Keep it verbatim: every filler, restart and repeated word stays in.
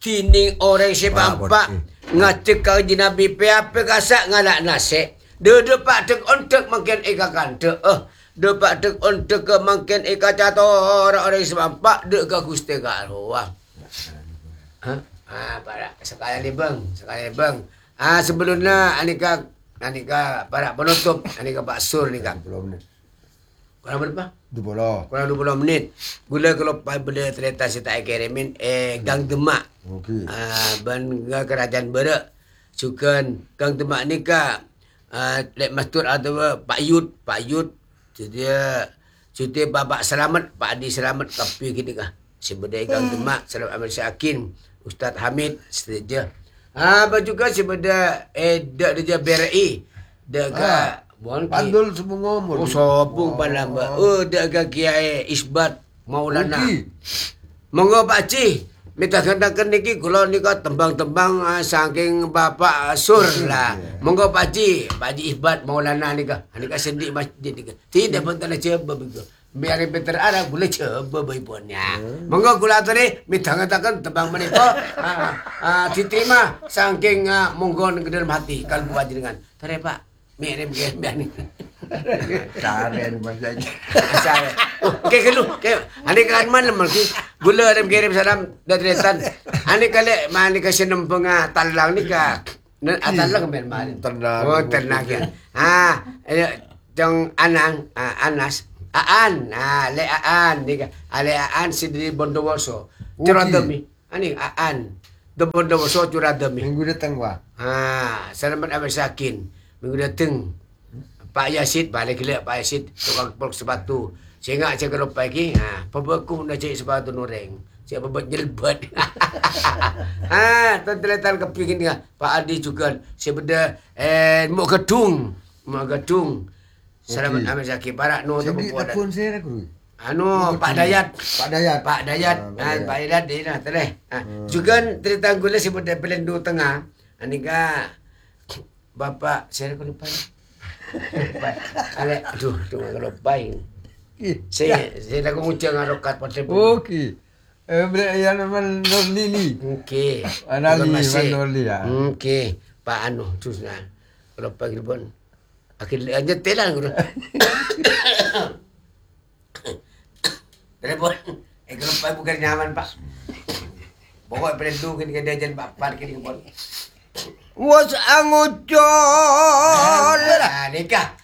Tining orang sebampak ngacek kaji Nabi pe apa kasak ngalak nasik. De depak tek ontek makin ika kante. Eh, depak tek ontek ke makin ika cator orang sebampak de ke gusti ka ruang. Ha? Ah, para sekali ni bang, sekali ni bang. Ah, sebelumnya anika anika para penutup anika Pak Sur ni kan. Kurang berapa? dua puluh. Kurang dua puluh minit. Gula kalau benda cerita saya tak kirimin eh Gang Demak. Okey. Ah, bangga kerajaan Berak. Sukan Gang Demak ni ka ah Lek Mastur atau Pak Yud, Pak Yud dia cuti Bapak Selamat, Pak Adi Selamat kapi gini kah. Sebedai Gang Demak, Selamat Ahmad Syakin, Ustaz Hamid setuju. Ah, apa juga sebeda eh dak dia B R I. Dak ka Ah. Pandul semua ngomong. Oh, sopung palamba. Oh, dak ka Kiai Isbat Maulana. Okey. Monggo Pak Cih. Minta kendakan niki kula nika tembang-tembang uh, saking Bapak Sur lah. Monggo Pak Cih, Pak Haji Isbat Maulana nika. Nika sendi masjid nika. Tidak pun tak coba begitu. Biar Peter Arab boleh coba ibunya. Monggo kula aturi minta kendakan tembang menika uh, uh, diterima saking uh, monggo ke dalam hati kalbu panjenengan. Tare Pak. Mirip biar ni. Karen bahasa. Saya. Okey kelu. Okey. Ani kan mana lagi? Gula ada kirim salam dari Retan. Ani kale mani kasi nempeng talang ni ka. Talang men mani. Talang. Oh talang ya. Ah, jong Anang, Anas. Aan, ah le Aan ni ka. Ale Aan si di Bondowoso. Curademi. Ani Aan. Do Bondowoso Curademi. Minggu datang wah. Ah, Selamat Ahmad Syakin. Minggu datang Pak Yasid balik gila Pak Yasid tukang peluk sepatu. Saya ingat saya kalau pagi, ha, pabaku nak cari sepatu noreng. Saya babak nyelbat. Ha, tuan-tuan kepingin dia. Pak Adi juga saya benda eh mau gedung, mau gedung. Selamat Ahmad Syakin barak no tu Jadi telefon saya aku. Anu Pak Dayat. Pak Dayat. Pak Dayat. Ah, Pak Dayat dia lah tereh. Juga cerita gula saya benda pelendu tengah. Anika Bapak, saya nak lupa. Ale, aduh, tu nak lupa. Saya, saya nak mengucap dengan rokat pada Okey. Eh, benda yang nama Norli ni. Okey. Anali man Norli ya. Okey. Pak Anu, tu nah. Kalau pagi pun, akhir aja telan guru. Telepon. Eh, kalau pagi bukan nyaman Pak. Bawa pelendu kini dia jangan bapak kini pun. Was angucol. Ah, nikah.